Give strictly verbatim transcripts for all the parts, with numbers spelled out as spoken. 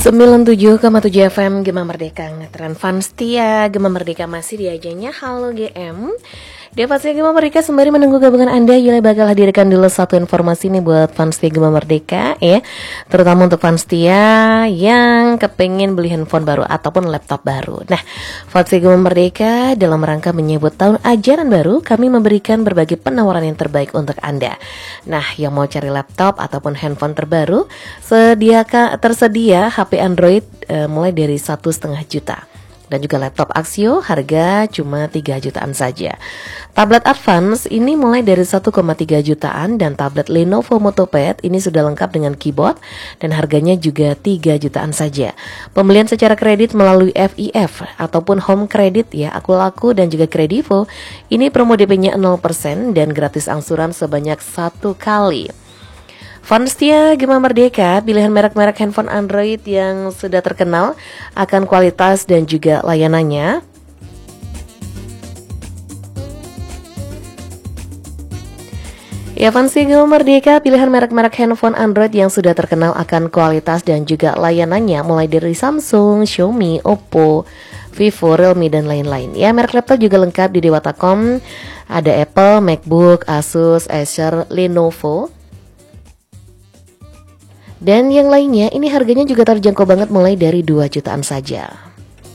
sembilan puluh tujuh koma tujuh F M Gema Merdeka ngetren fans setia Gema Merdeka masih diajanya Halo G M. Di Fanstia Gema Merdeka sembari menunggu gabungan Anda, Yula bakal hadirkan dulu satu informasi nih buat Fanstia Gema Merdeka ya. Terutama untuk Fanstia yang kepengen beli handphone baru ataupun laptop baru. Nah, Fanstia Gema Merdeka dalam rangka menyebut tahun ajaran baru, kami memberikan berbagai penawaran yang terbaik untuk Anda. Nah, yang mau cari laptop ataupun handphone terbaru, sediakan tersedia H P Android e, mulai dari satu setengah juta. Dan juga laptop Axio harga cuma tiga jutaan saja. Tablet Advance ini mulai dari satu koma tiga jutaan. Dan tablet Lenovo MotoPad ini sudah lengkap dengan keyboard dan harganya juga tiga jutaan saja. Pembelian secara kredit melalui F I F ataupun Home Credit ya, Aku Laku dan juga Kredivo. Ini promo D P-nya nol persen dan gratis angsuran sebanyak satu kali. Fanstia Gema Merdeka, pilihan merek-merek handphone Android yang sudah terkenal akan kualitas dan juga layanannya. Ya, Fanstia Gema Merdeka, pilihan merek-merek handphone Android yang sudah terkenal akan kualitas dan juga layanannya, mulai dari Samsung, Xiaomi, Oppo, Vivo, Realme, dan lain-lain. Ya, merek laptop juga lengkap di Dewata.com. Ada Apple, MacBook, Asus, Acer, Lenovo, dan yang lainnya. Ini harganya juga terjangkau banget mulai dari dua jutaan saja.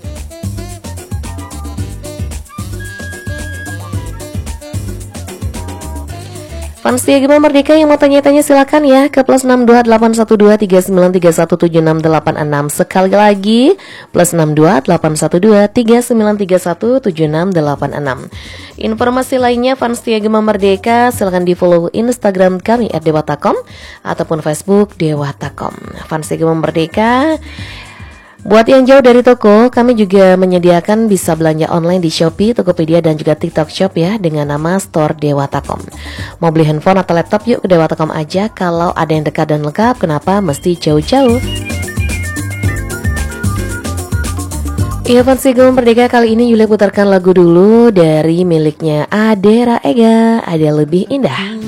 Fanstia Gema Merdeka yang mau tanya-tanya silakan ya ke plus enam dua delapan satu dua tiga sembilan tiga satu tujuh enam delapan enam. Sekali lagi plus enam dua delapan satu dua tiga sembilan tiga satu tujuh enam delapan enam. Informasi lainnya Fanstia Gema Merdeka silakan di follow Instagram kami at dewata dot com ataupun Facebook dewata dot com. Fanstia Gema Merdeka, buat yang jauh dari toko, kami juga menyediakan bisa belanja online di Shopee, Tokopedia, dan juga TikTok Shop ya, dengan nama Store Dewata dot com. Mau beli handphone atau laptop, yuk ke Dewata dot com aja. Kalau ada yang dekat dan lengkap, kenapa mesti jauh-jauh? Iya, Fanstia Gema Merdeka, kali ini Yulia putarkan lagu dulu dari miliknya Adera Ega, Ada Lebih Indah.